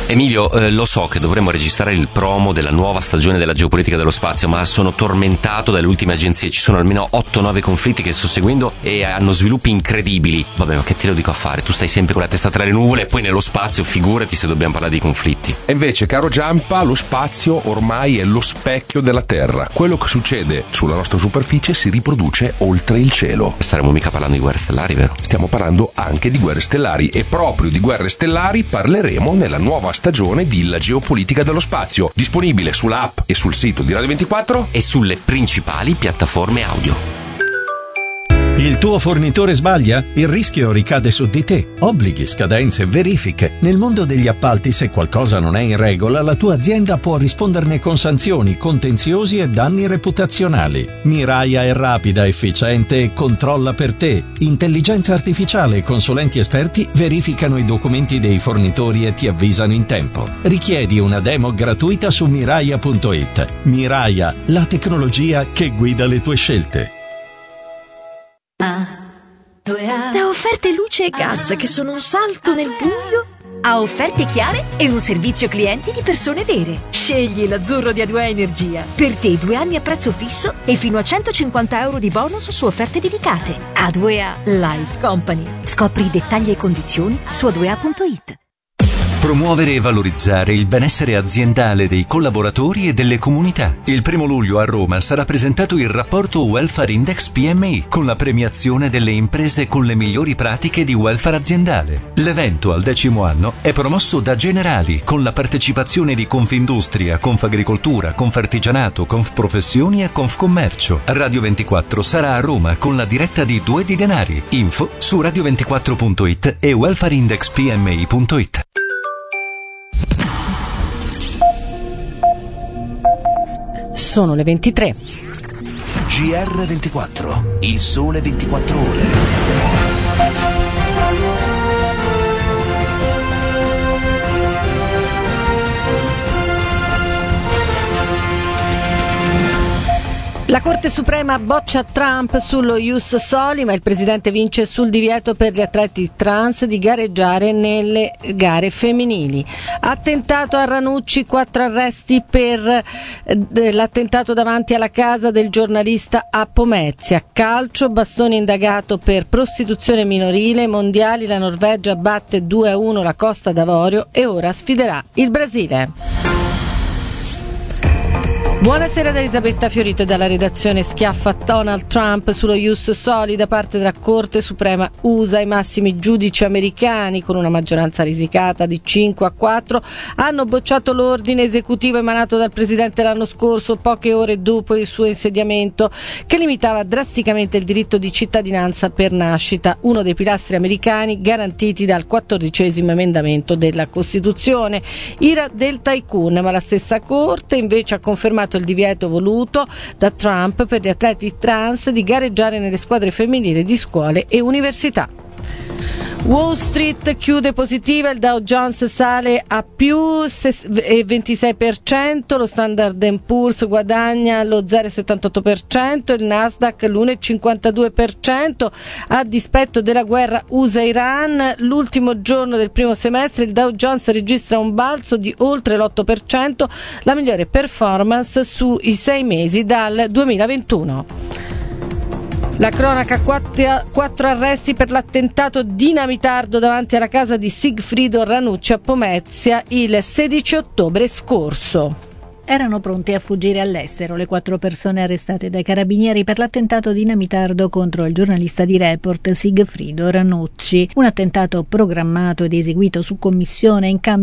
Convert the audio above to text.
Emilio, lo so che dovremmo registrare il promo della nuova stagione della geopolitica dello spazio, ma sono tormentato dalle ultime agenzie. Ci sono almeno 8-9 conflitti che sto seguendo e hanno sviluppi incredibili. Vabbè, ma che te lo dico a fare? Tu stai sempre con la testa tra le nuvole e poi nello spazio, figurati se dobbiamo parlare di conflitti. E invece, caro Giampa, lo spazio ormai è lo specchio della Terra. Quello che succede sulla nostra superficie si riproduce oltre il cielo. Staremo mica parlando di guerre stellari, vero? Stiamo parlando anche di guerre stellari e proprio di guerre stellari parleremo nella nuova stagione di La geopolitica dello spazio, disponibile sulla app e sul sito di Radio 24 e sulle principali piattaforme audio. Il tuo fornitore sbaglia? Il rischio ricade su di te. Obblighi, scadenze, verifiche. Nel mondo degli appalti, se qualcosa non è in regola, la tua azienda può risponderne con sanzioni, contenziosi e danni reputazionali. Miraia è rapida, efficiente e controlla per te. Intelligenza artificiale e consulenti esperti verificano i documenti dei fornitori e ti avvisano in tempo. Richiedi una demo gratuita su Miraia.it. Miraia, la tecnologia che guida le tue scelte. Da offerte luce e gas che sono un salto nel buio a offerte chiare e un servizio clienti di persone vere. Scegli l'azzurro di A2A Energia. Per te 2 anni a prezzo fisso e fino a 150 euro di bonus su offerte dedicate. A2A Life Company. Scopri i dettagli e condizioni su A2A.it. Promuovere e valorizzare il benessere aziendale dei collaboratori e delle comunità. Il 1 luglio a Roma sarà presentato il rapporto Welfare Index PMI con la premiazione delle imprese con le migliori pratiche di welfare aziendale. L'evento al 10° anno è promosso da Generali con la partecipazione di Confindustria, Confagricoltura, Confartigianato, Confprofessioni e Confcommercio. Radio 24 sarà a Roma con la diretta di Due di Denari. Info su radio24.it e welfareindexpmi.it. Sono le 23. GR24, il sole 24 ore. La Corte Suprema boccia Trump sullo ius soli, ma il presidente vince sul divieto per gli atleti trans di gareggiare nelle gare femminili. Attentato a Ranucci, 4 arresti per l'attentato davanti alla casa del giornalista a Pomezia. Calcio, Bastoni indagato per prostituzione minorile. Mondiali, la Norvegia batte 2-1 la Costa d'Avorio e ora sfiderà il Brasile. Buonasera da Elisabetta Fiorito e dalla redazione. Schiaffa Donald Trump sullo ius soli da parte della Corte Suprema USA. I massimi giudici americani, con una maggioranza risicata di 5-4, hanno bocciato l'ordine esecutivo emanato dal presidente l'anno scorso, poche ore dopo il suo insediamento, che limitava drasticamente il diritto di cittadinanza per nascita, uno dei pilastri americani garantiti dal 14° emendamento della Costituzione. Ira del tycoon, ma la stessa Corte invece ha confermato il divieto voluto da Trump per gli atleti trans di gareggiare nelle squadre femminili di scuole e università. Wall Street chiude positiva, il Dow Jones sale a più 26%, lo Standard & Poor's guadagna lo 0,78%, il Nasdaq l'1,52%, a dispetto della guerra USA-Iran. L'ultimo giorno del primo semestre il Dow Jones registra un balzo di oltre l'8%, la migliore performance sui 6 mesi dal 2021. La cronaca, 4 arresti per l'attentato dinamitardo davanti alla casa di Sigfrido Ranucci a Pomezia il 16 ottobre scorso. Erano pronte a fuggire all'estero le 4 persone arrestate dai carabinieri per l'attentato dinamitardo contro il giornalista di Report Sigfrido Ranucci. Un attentato programmato ed eseguito su commissione in cambio